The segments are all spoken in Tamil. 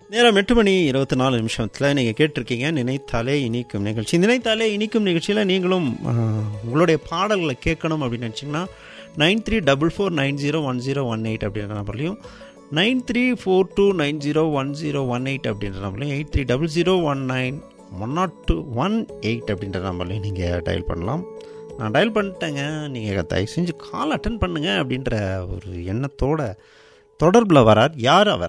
நேரம் 8:24 நீங்கள் கேட்டிருக்கீங்க நினைத்தாலே இனிக்கும் நிகழ்ச்சி. நினைத்தாலே இனிக்கும் நிகழ்ச்சியில் நீங்களும் உங்களுடைய பாடல்களை கேட்கணும் அப்படின்னு நினச்சிங்கன்னா 9344901018 அப்படின்ற நம்பர்லையும் 9342901018 அப்படின்ற நம்பர்லையும் 8300191018 அப்படின்ற நம்பர்லையும் நீங்கள் டயல் பண்ணலாம். நான் டயல் பண்ணிட்டேங்க, நீங்கள் தயவு செஞ்சு கால் அட்டன் பண்ணுங்க அப்படின்ற ஒரு எண்ணத்தோட தொடர்பில் வரார். யார் அவர்?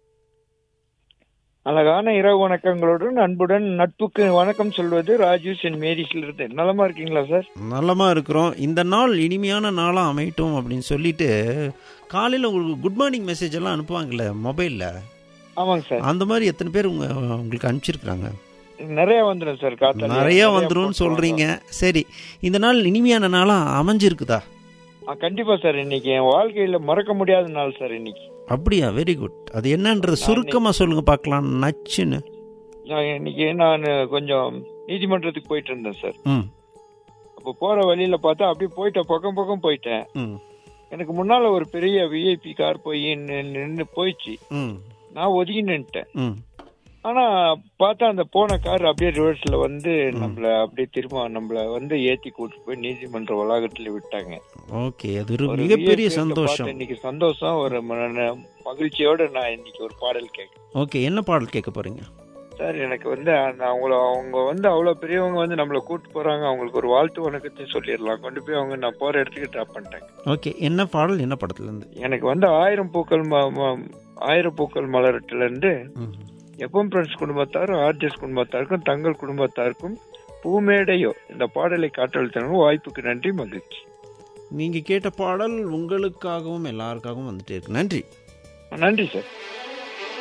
அழகான இரவு வணக்கங்களுடன் அன்புடன் நட்புக்கு வணக்கம் சொல்வது ராஜு சென்ட் மேரிஸ்ல இருந்து. நலமா இருக்கீங்களா சார்? நலமா இருக்கிறோம். இந்த நாள் இனிமையான நாளாக அமையட்டும் அப்படின்னு சொல்லிட்டு காலையில் உங்களுக்கு குட் மார்னிங் மெசேஜ் எல்லாம் அனுப்புவாங்கல்ல மொபைலில். ஆமாங்க சார். அந்த மாதிரி எத்தனை பேர் உங்களுக்கு அனுப்பிச்சிருக்கிறாங்க? நிறைய வந்துடும் சார். நிறைய வந்துடும் சொல்றீங்க. சரி, இந்த நாள் இனிமையான நாளாக அமைஞ்சிருக்குதா? கண்டிப்பா சார். இன்னைக்கு என் வாழ்க்கையில மறக்க முடியாத நாள் சார் இன்னைக்கு. அப்படியா? Very good. அது என்னன்றது சுருக்கமா சொல்லுங்க பார்க்கலாம். நச்சுன்னு இன்னைக்கு நான் கொஞ்சம் நீதிமன்றத்துக்கு போயிட்டு இருந்தேன் சார். அப்போ போற வழியில பார்த்தா அப்படியே போயிட்டேன், பக்கம் போயிட்டேன். எனக்கு முன்னால ஒரு பெரிய விஐபி கார் போய் நின்று போயிடுச்சு. நான் ஒதுங்கி நின்ட்டேன். ஆனா பார்த்தா அந்த போன கார் அப்படியே ரிவர்ஸ்ல வந்து நம்மள அப்படியே திரும்ப நம்மள வந்து ஏத்தி கூட்டு போய் நீதிமன்ற வளாகத்துல விட்டாங்க. ஓகே, அது ஒரு மிகப்பெரிய சந்தோஷம். இன்னைக்கு சந்தோஷம், ஒரு மகிழ்ச்சியோட நான் இன்னைக்கு ஒரு பாடல் கேட்க. ஓகே, என்ன பாடல் கேட்க போறீங்க சார்? எனக்கு வந்து அவங்க வந்து அவ்வளவு பெரியவங்க வந்து நம்மள கூட்டு போறாங்க, அவங்களுக்கு ஒரு வாழ்த்து வணக்கத்தையும் சொல்லிடலாம். கொண்டு போய் அவங்க நான் போற இடத்துக்கு டிராப் பண்ணிட்டாங்க. ஓகே, என்ன பாடல், என்ன படத்துல இருந்து? எனக்கு வந்து ஆயிரம் பூக்கள் மலரட்டுல இருந்து எப்பம் பிரெண்ட்ஸ் குடும்பத்தாரும் ஆர்டிஎஸ் குடும்பத்தாருக்கும் தங்கள் குடும்பத்தாருக்கும் பூமேடையோ இந்த பாடலை காற்றளித்தனும் வாய்ப்புக்கு நன்றி, மகிழ்ச்சி. நீங்க கேட்ட பாடல் உங்களுக்காகவும் எல்லாருக்காகவும் வந்துட்டே இருக்கு. நன்றி. நன்றி சார்.